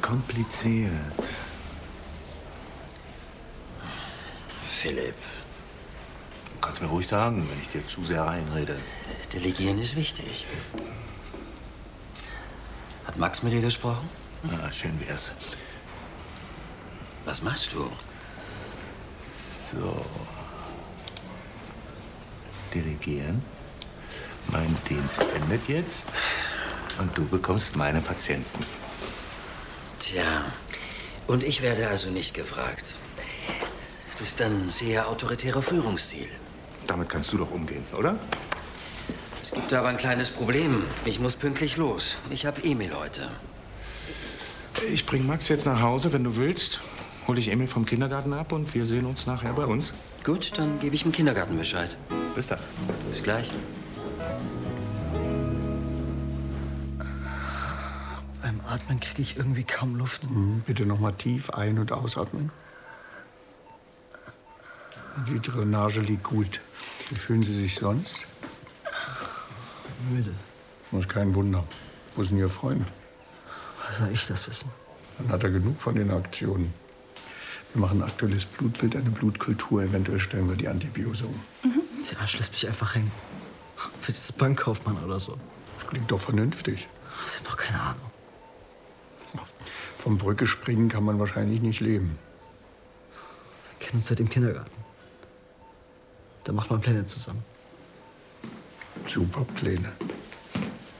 kompliziert. Philipp. Du kannst mir ruhig sagen, wenn ich dir zu sehr reinrede. Delegieren ist wichtig. Hat Max mit dir gesprochen? Ja, schön wär's. Was machst du? So. Delegieren. Mein Dienst endet jetzt und du bekommst meine Patienten. Tja, und ich werde also nicht gefragt. Das ist ein sehr autoritärer Führungsstil. Damit kannst du doch umgehen, oder? Es gibt aber ein kleines Problem. Ich muss pünktlich los. Ich habe Emil heute. Ich bring Max jetzt nach Hause, wenn du willst. Hol ich Emil vom Kindergarten ab und wir sehen uns nachher bei uns. Gut, dann gebe ich dem Kindergarten Bescheid. Bis dann. Bis gleich. Beim Atmen kriege ich irgendwie kaum Luft. Bitte noch mal tief ein- und ausatmen. Die Drainage liegt gut. Wie fühlen Sie sich sonst? Müde. Das ist kein Wunder. Wo ist denn Ihr Freund? Woher soll ich das wissen? Dann hat er genug von den Aktionen. Wir machen ein aktuelles Blutbild, eine Blutkultur. Eventuell stellen wir die Antibiose um. Sie Arsch lässt mich einfach hängen. Für dieses Bankkaufmann oder so. Das klingt doch vernünftig. Sie haben doch keine Ahnung. Vom Brücke springen kann man wahrscheinlich nicht leben. Wir kennen uns seit dem Kindergarten. Da macht man Pläne zusammen. Super Pläne.